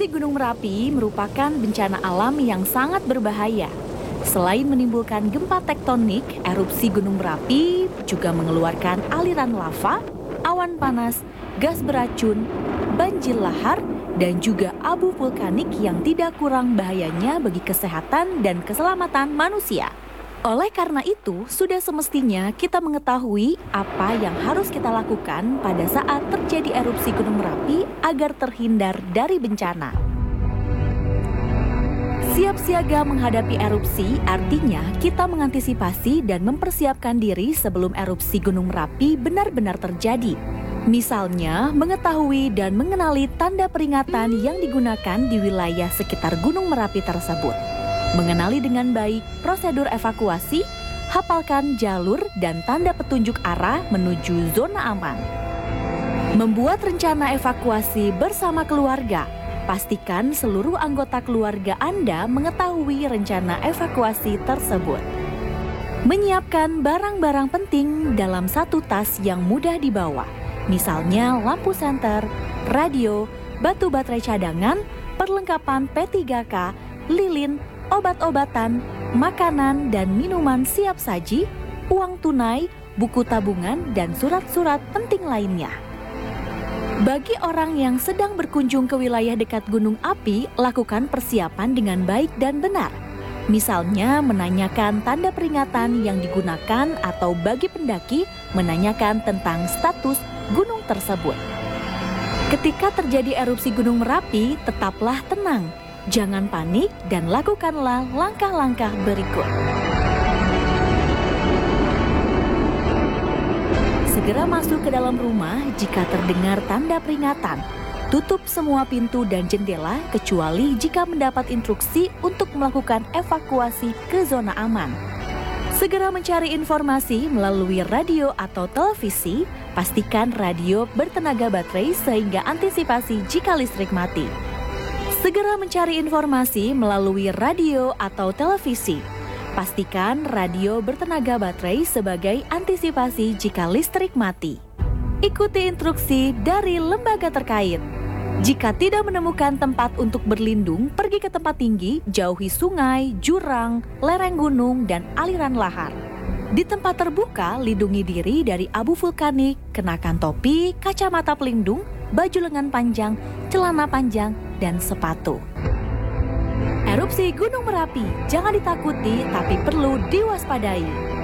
Erupsi Gunung Merapi merupakan bencana alam yang sangat berbahaya. Selain menimbulkan gempa tektonik, erupsi Gunung Merapi juga mengeluarkan aliran lava, awan panas, gas beracun, banjir lahar, dan juga abu vulkanik yang tidak kurang bahayanya bagi kesehatan dan keselamatan manusia. Oleh karena itu, sudah semestinya kita mengetahui apa yang harus kita lakukan pada saat terjadi erupsi Gunung Merapi agar terhindar dari bencana. Siap siaga menghadapi erupsi artinya kita mengantisipasi dan mempersiapkan diri sebelum erupsi Gunung Merapi benar-benar terjadi. Misalnya, mengetahui dan mengenali tanda peringatan yang digunakan di wilayah sekitar Gunung Merapi tersebut. Mengenali dengan baik prosedur evakuasi, hafalkan jalur dan tanda petunjuk arah menuju zona aman. Membuat rencana evakuasi bersama keluarga. Pastikan seluruh anggota keluarga Anda mengetahui rencana evakuasi tersebut. Menyiapkan barang-barang penting dalam satu tas yang mudah dibawa. Misalnya lampu senter, radio, batu baterai cadangan, perlengkapan P3K, lilin, obat-obatan, makanan dan minuman siap saji, uang tunai, buku tabungan, dan surat-surat penting lainnya. Bagi orang yang sedang berkunjung ke wilayah dekat gunung api, lakukan persiapan dengan baik dan benar. Misalnya menanyakan tanda peringatan yang digunakan atau bagi pendaki menanyakan tentang status gunung tersebut. Ketika terjadi erupsi Gunung Merapi, tetaplah tenang. Jangan panik dan lakukanlah langkah-langkah berikut. Segera masuk ke dalam rumah jika terdengar tanda peringatan. Tutup semua pintu dan jendela kecuali jika mendapat instruksi untuk melakukan evakuasi ke zona aman. Segera mencari informasi melalui radio atau televisi. Pastikan radio bertenaga baterai sehingga antisipasi jika listrik mati. Segera mencari informasi melalui radio atau televisi. Pastikan radio bertenaga baterai sebagai antisipasi jika listrik mati. Ikuti instruksi dari lembaga terkait. Jika tidak menemukan tempat untuk berlindung, pergi ke tempat tinggi, jauhi sungai, jurang, lereng gunung, dan aliran lahar. Di tempat terbuka, lindungi diri dari abu vulkanik, kenakan topi, kacamata pelindung, baju lengan panjang, celana panjang, dan sepatu. Erupsi Gunung Merapi jangan ditakuti tapi perlu diwaspadai.